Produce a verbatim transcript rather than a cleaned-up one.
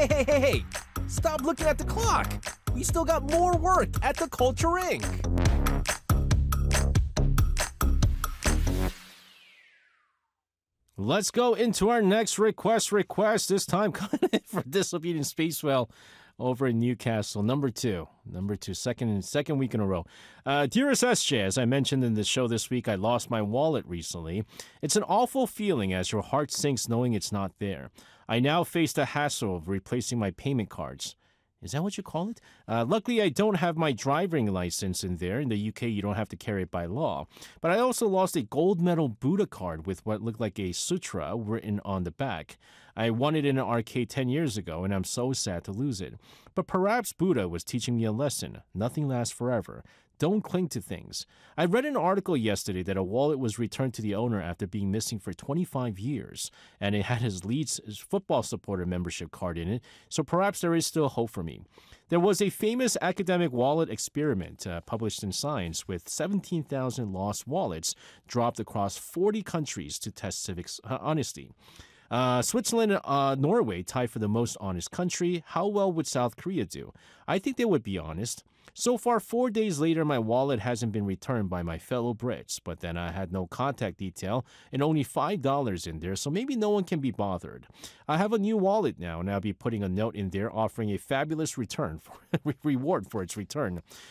Hey, hey, hey, hey! Stop looking at the clock! We still got more work at the Culture Incorporated. Let's go into our next request request, this time for Disobedient Space Whale over in Newcastle. Number two. Number two, second, second week in a row. Uh, Dearest S J, as I mentioned in the show this week, I lost my wallet recently. It's an awful feeling as your heart sinks knowing it's not there. I now face the hassle of replacing my payment cards. Is that what you call it? Uh, luckily, I don't have my driving license in there. In the U K, you don't have to carry it by law. But I also lost a gold medal Buddha card with what looked like a sutra written on the back. I won it in an arcade ten years ago, and I'm so sad to lose it. But perhaps Buddha was teaching me a lesson. Nothing lasts forever. Don't cling to things. I read an article yesterday that a wallet was returned to the owner after being missing for twenty-five years, and it had his Leeds football supporter membership card in it, so perhaps there is still hope for me. There was a famous academic wallet experiment uh, published in Science with seventeen thousand lost wallets dropped across forty countries to test civic uh, honesty. Uh, Switzerland and uh, Norway tied for the most honest country. How well would South Korea do? I think they would be honest. So far, four days later, my wallet hasn't been returned by my fellow Brits, but then I had no contact detail and only five dollars in there, so maybe no one can be bothered. I have a new wallet now, and I'll be putting a note in there offering a fabulous return for reward for its return.